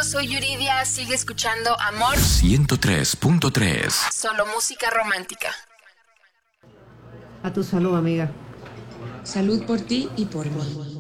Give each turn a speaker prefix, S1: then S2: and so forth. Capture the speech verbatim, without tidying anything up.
S1: soy Yuridia. Sigue escuchando Amor
S2: ciento tres punto tres.
S1: Solo música romántica.
S3: A tu salud, amiga.
S4: Salud por ti y por mí.